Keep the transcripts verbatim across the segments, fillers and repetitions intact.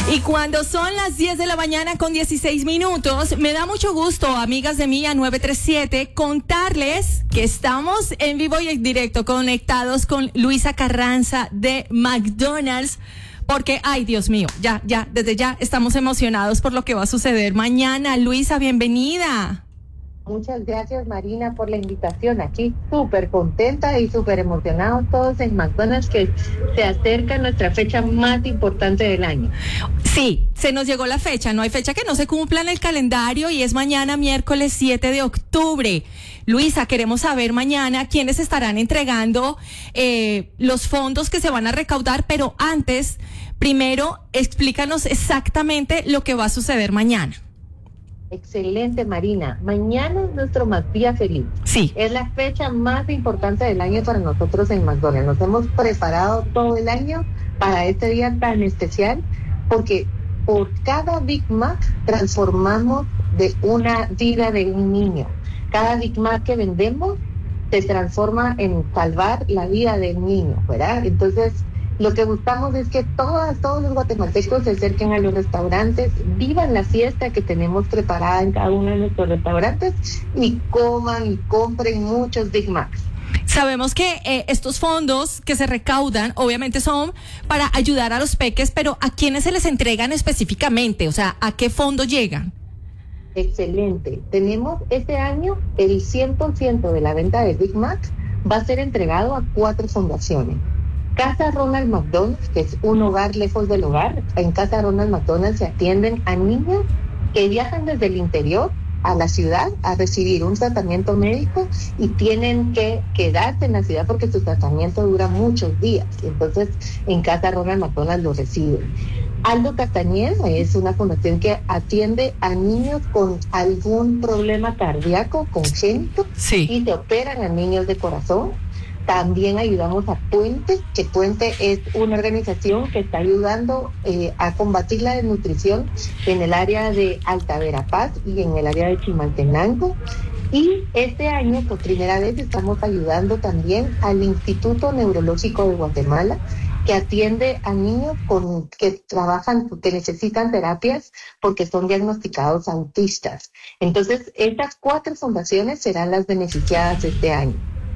Y cuando son las diez de la mañana con dieciséis minutos, me da mucho gusto, amigas de Mía nueve tres siete, contarles que estamos en vivo y en directo conectados con Luisa Carranza de McDonald's. Porque, ay, Dios mío, ya, ya, desde ya estamos emocionados por lo que va a suceder mañana. Luisa, bienvenida. Muchas gracias, Marina, por la invitación. Aquí súper contenta y súper emocionados todos en McDonald's, que se acerca nuestra fecha más importante del año. Sí, se nos llegó la fecha. No hay fecha que no se cumpla en el calendario y es mañana, miércoles siete de octubre. Luisa, queremos saber mañana quiénes estarán entregando eh, los fondos que se van a recaudar, pero antes, primero, explícanos exactamente lo que va a suceder mañana. Excelente, Marina. Mañana es nuestro McDía Feliz. Sí. Es la fecha más importante del año para nosotros en McDonald's. Nos hemos preparado todo el año para este día tan especial, porque por cada Big Mac transformamos de una vida de un niño. Cada Big Mac que vendemos se transforma en salvar la vida del niño, ¿verdad? Entonces, lo que buscamos es que todas, todos los guatemaltecos se acerquen a los restaurantes, vivan la fiesta que tenemos preparada en cada uno de nuestros restaurantes y coman y compren muchos Big Macs. Sabemos que eh, estos fondos que se recaudan obviamente son para ayudar a los peques, pero ¿a quiénes se les entregan específicamente? O sea, ¿a qué fondo llegan? Excelente. Tenemos este año el cien por ciento de la venta de Big Mac va a ser entregado a cuatro fundaciones. Casa Ronald McDonald, que es un hogar lejos del hogar. En Casa Ronald McDonald se atienden a niños que viajan desde el interior a la ciudad a recibir un tratamiento médico y tienen que quedarse en la ciudad porque su tratamiento dura muchos días. Entonces, en Casa Ronald McDonald lo reciben. Aldo Castañeda es una fundación que atiende a niños con algún problema cardíaco congénito, sí, y se operan a niños de corazón. También ayudamos a Puente, que Puente es una organización que está ayudando eh, a combatir la desnutrición en el área de Alta Verapaz y en el área de Chimaltenango. Y este año, por primera vez, estamos ayudando también al Instituto Neurológico de Guatemala, que atiende a niños con que trabajan, que necesitan terapias porque son diagnosticados autistas. Entonces, estas cuatro fundaciones serán las beneficiadas este año.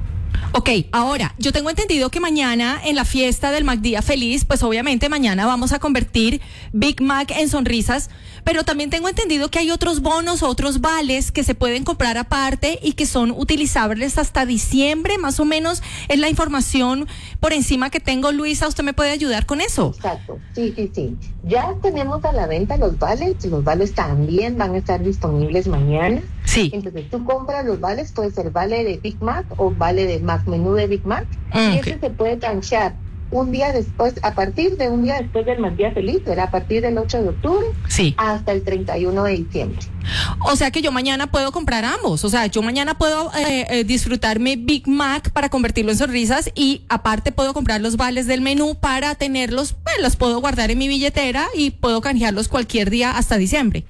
Ok, ahora, yo tengo entendido que mañana en la fiesta del McDía Feliz, pues obviamente mañana vamos a convertir Big Mac en sonrisas, pero también tengo entendido que hay otros bonos, otros vales que se pueden comprar aparte y que son utilizables hasta diciembre, más o menos es la información por encima que tengo. Luisa, ¿usted me puede ayudar con eso? Exacto, sí, sí, sí. Ya tenemos a la venta los vales, los vales también van a estar disponibles mañana. Sí. Entonces tú compras los vales, puede ser vale de Big Mac o vale de Mac Menú de Big Mac, mm, y okay. ese se puede canjear un día después, a partir de un día después del McDía Feliz, era a partir del ocho de octubre, sí, hasta el treinta y uno de diciembre. O sea que yo mañana puedo comprar ambos, o sea, yo mañana puedo eh, eh, disfrutar mi Big Mac para convertirlo en sonrisas y aparte puedo comprar los vales del menú para tenerlos, pues los puedo guardar en mi billetera y puedo canjearlos cualquier día hasta diciembre.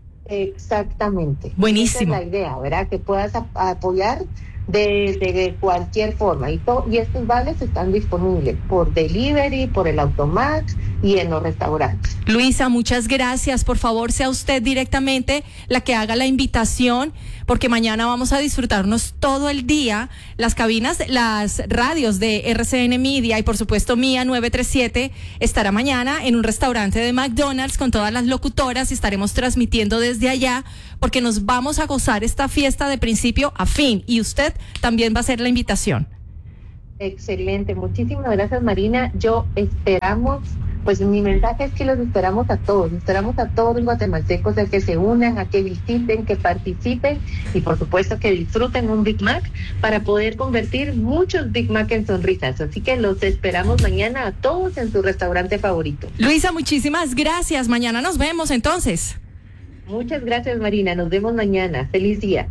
Exactamente. Buenísimo. Esa es la idea, ¿verdad? Que puedas ap- apoyar de, de cualquier forma. Y, to- y estos vales están disponibles por delivery, por el Automac y en los restaurantes. Luisa, muchas gracias. Por favor, sea usted directamente la que haga la invitación, porque mañana vamos a disfrutarnos todo el día. Las cabinas, las radios de R C N Media y por supuesto Mía nueve tres siete estará mañana en un restaurante de McDonald's con todas las locutoras y estaremos transmitiendo desde allá porque nos vamos a gozar esta fiesta de principio a fin y usted también va a hacer la invitación. Excelente, muchísimas gracias, Marina. Yo esperamos, pues mi mensaje es que los esperamos a todos, esperamos a todos los guatemaltecos a que se unan, a que visiten, que participen y por supuesto que disfruten un Big Mac para poder convertir muchos Big Mac en sonrisas. Así que los esperamos mañana a todos en su restaurante favorito. Luisa, muchísimas gracias. Mañana nos vemos entonces. Muchas gracias, Marina. Nos vemos mañana. Feliz día.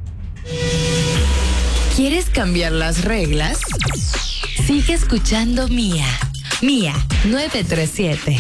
¿Quieres cambiar las reglas? Sigue escuchando Mía. Mía nueve tres siete.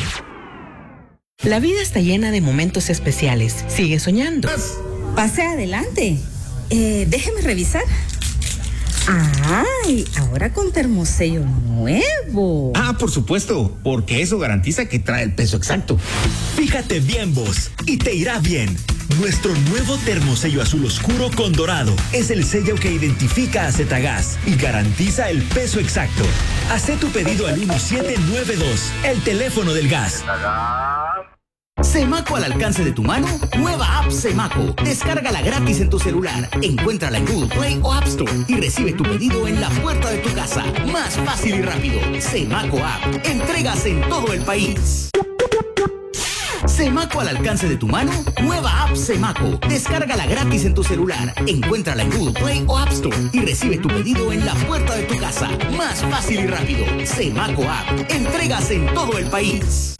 La vida está llena de momentos especiales. Sigue soñando. Pase adelante. Eh, déjeme revisar. ¡Ay! Ahora con termosello nuevo. Ah, por supuesto, porque eso garantiza que trae el peso exacto. Fíjate bien vos, y te irá bien. Nuestro nuevo termosello azul oscuro con dorado es el sello que identifica a Zetagas y garantiza el peso exacto. Hacé tu pedido al uno siete nueve dos, el teléfono del gas. Semaco al alcance de tu mano, nueva app Semaco. Descárgala gratis en tu celular. Encuéntrala en Google Play o App Store y recibe tu pedido en la puerta de tu casa. Más fácil y rápido. Semaco App. Entregas en todo el país. Semaco al alcance de tu mano, nueva app Semaco. Descárgala gratis en tu celular. Encuéntrala en Google Play o App Store y recibe tu pedido en la puerta de tu casa. Más fácil y rápido. Semaco App. Entregas en todo el país.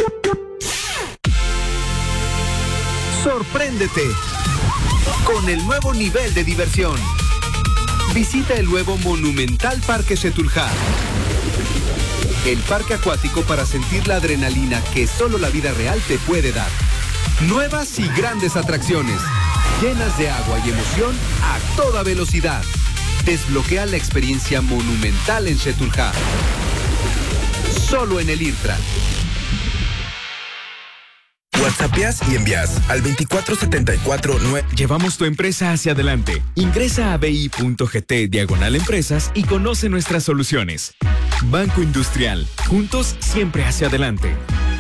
Sorpréndete con el nuevo nivel de diversión. Visita el nuevo Monumental Parque Setúlja. El parque acuático para sentir la adrenalina que solo la vida real te puede dar. Nuevas y grandes atracciones, llenas de agua y emoción a toda velocidad. Desbloquea la experiencia monumental en Setúlja. Solo en el IRTRA. WhatsAppeas y envías al veinticuatro setenta y cuatro nueve. Llevamos tu empresa hacia adelante. Ingresa a bi.gt diagonal empresas y conoce nuestras soluciones. Banco Industrial. Juntos siempre hacia adelante.